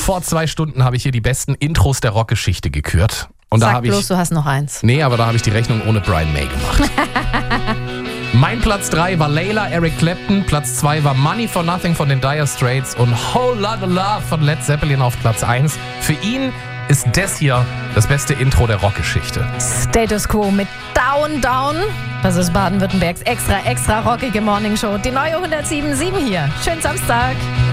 Vor 2 Stunden habe ich hier die besten Intros der Rockgeschichte gekürt. Und Sag bloß, du hast noch eins. Nee, aber da habe ich die Rechnung ohne Brian May gemacht. Mein Platz 3 war Layla, Eric Clapton. Platz 2 war Money for Nothing von den Dire Straits und Whole Lotta Love von Led Zeppelin auf Platz 1. Für ihn ist das hier das beste Intro der Rockgeschichte. Status Quo mit Down Down. Das ist Baden-Württembergs extra rockige Morningshow. Die neue 107.7 hier. Schönen Samstag.